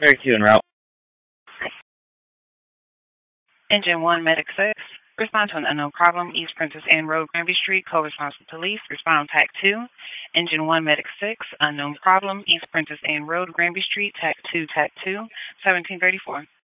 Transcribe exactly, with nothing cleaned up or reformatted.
Very two en route. Engine one, Medic six. Respond to an unknown problem, East Princess Anne Road, Granby Street. Co-response to police. Respond T A C two. Engine one, Medic six. Unknown problem, East Princess Anne Road, Granby Street. T A C two, T A C two. seventeen thirty-four.